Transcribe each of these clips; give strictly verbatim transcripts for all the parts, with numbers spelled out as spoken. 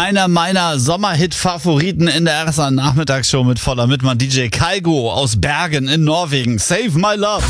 Einer meiner Sommerhit-Favoriten in der R S A-Nachmittagsshow mit voller Mitmann D J Kygo aus Bergen in Norwegen. Save My Love.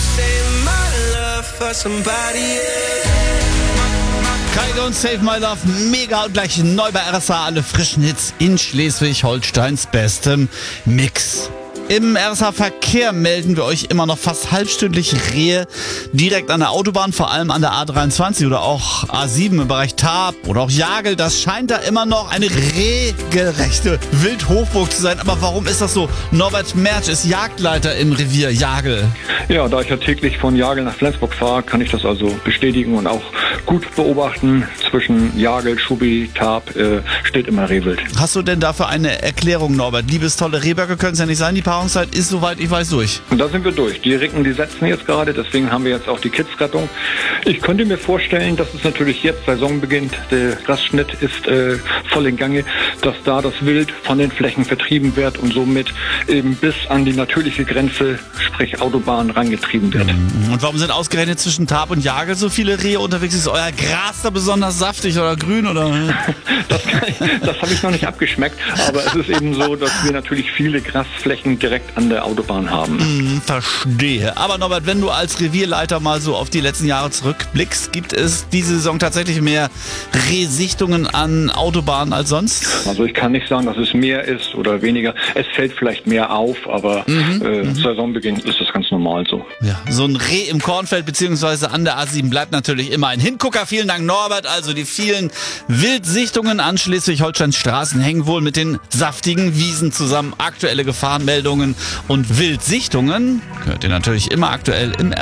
Kygo und Save My Love, mega und gleich neu bei R S A. Alle frischen Hits in Schleswig-Holsteins bestem Mix. Im R S A-Verkehr melden wir euch immer noch fast halbstündlich Rehe direkt an der Autobahn, vor allem an der A dreiundzwanzig oder auch A sieben im Bereich Tarp oder auch Jagel. Das scheint da immer noch eine regelrechte Wildhochburg zu sein. Aber warum ist das so? Norbert Mertsch ist Jagdleiter im Revier Jagel. Ja, da ich ja täglich von Jagel nach Flensburg fahre, kann ich das also bestätigen und auch gut beobachten. Zwischen Jagel, Schubi, Tarp äh, steht immer Rehwild. Hast du denn dafür eine Erklärung, Norbert? Liebestolle Rehberger können es ja nicht sein, die Paarungszeit ist, soweit ich weiß, durch. Und da sind wir durch. Die Ricken, die setzen jetzt gerade, deswegen haben wir jetzt auch die Kidsrettung. Ich könnte mir vorstellen, dass es natürlich jetzt Saison beginnt, der Rastschnitt ist äh, voll in Gange, dass da das Wild von den Flächen vertrieben wird und somit eben bis an die natürliche Grenze, sprich Autobahn, rangetrieben wird. Und warum sind ausgerechnet zwischen Tarp und Jagel so viele Rehe unterwegs? Ist euer Gras da besonders saftig oder grün? Oder? Das, das habe ich noch nicht abgeschmeckt, aber es ist eben so, dass wir natürlich viele Grasflächen direkt an der Autobahn haben. Hm, verstehe. Aber Norbert, wenn du als Revierleiter mal so auf die letzten Jahre zurückblickst, gibt es diese Saison tatsächlich mehr Rehsichtungen an Autobahnen als sonst? Also ich kann nicht sagen, dass es mehr ist oder weniger. Es fällt vielleicht mehr auf, aber mhm, äh, mhm. Saisonbeginn ist das ganz normal so. Ja, so ein Reh im Kornfeld beziehungsweise an der A sieben bleibt natürlich immer ein Hingucker. Vielen Dank, Norbert. Also die vielen Wildsichtungen an Schleswig-Holsteins Straßen hängen wohl mit den saftigen Wiesen zusammen. Aktuelle Gefahrenmeldungen und Wildsichtungen hört ihr natürlich immer aktuell im